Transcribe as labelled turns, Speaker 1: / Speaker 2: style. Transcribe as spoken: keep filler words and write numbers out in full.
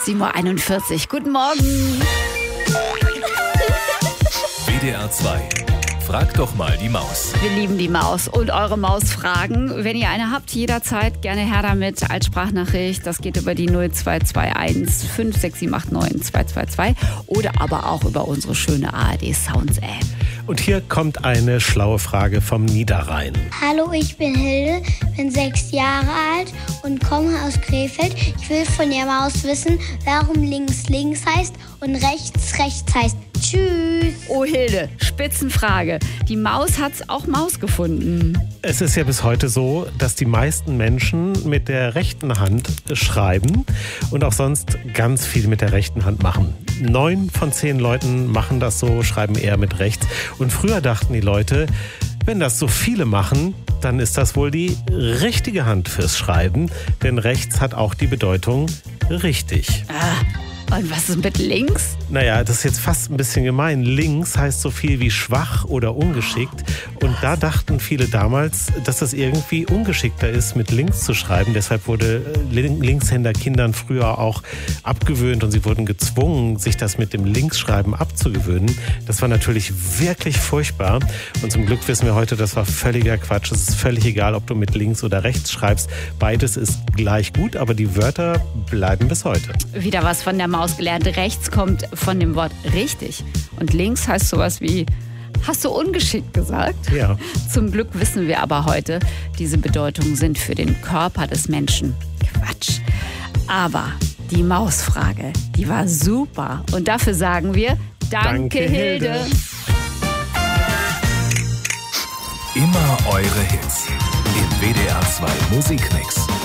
Speaker 1: sieben Uhr einundvierzig. Guten Morgen.
Speaker 2: W D R zwei. Frag doch mal die Maus.
Speaker 1: Wir lieben die Maus und eure Mausfragen. Wenn ihr eine habt, jederzeit gerne her damit als Sprachnachricht. Das geht über die null zwei zwei eins fünf sechs sieben acht neun zwei zwei zwei oder aber auch über unsere schöne A R D Sounds App.
Speaker 3: Und hier kommt eine schlaue Frage vom Niederrhein.
Speaker 4: Hallo, ich bin Hilde, bin sechs Jahre alt und komme aus Krefeld. Ich will von der Maus wissen, warum links links heißt und rechts rechts heißt. Tschüss.
Speaker 1: Oh Hilde, Spitzenfrage. Die Maus hat's auch Maus gefunden.
Speaker 3: Es ist ja bis heute so, dass die meisten Menschen mit der rechten Hand schreiben und auch sonst ganz viel mit der rechten Hand machen. Neun von zehn Leuten machen das so, schreiben eher mit rechts. Und früher dachten die Leute, wenn das so viele machen, dann ist das wohl die richtige Hand fürs Schreiben. Denn rechts hat auch die Bedeutung richtig.
Speaker 1: Ah. Und was ist mit links?
Speaker 3: Naja, das ist jetzt fast ein bisschen gemein. Links heißt so viel wie schwach oder ungeschickt. Und da dachten viele damals, dass das irgendwie ungeschickter ist, mit links zu schreiben. Deshalb wurde Linkshänder Kindern früher auch abgewöhnt und sie wurden gezwungen, sich das mit dem Linksschreiben abzugewöhnen. Das war natürlich wirklich furchtbar. Und zum Glück wissen wir heute, das war völliger Quatsch. Es ist völlig egal, ob du mit links oder rechts schreibst. Beides ist gleich gut, aber die Wörter bleiben bis heute.
Speaker 1: Wieder was von der Maus gelernt. Rechts kommt von dem Wort richtig. Und links heißt sowas wie, hast du ungeschickt gesagt?
Speaker 3: Ja.
Speaker 1: Zum Glück wissen wir aber heute, diese Bedeutungen sind für den Körper des Menschen Quatsch. Aber die Mausfrage, die war super. Und dafür sagen wir, danke,
Speaker 3: Danke, Hilde.
Speaker 1: Hilde.
Speaker 2: Immer eure Hits im W D R zwei Musikmix.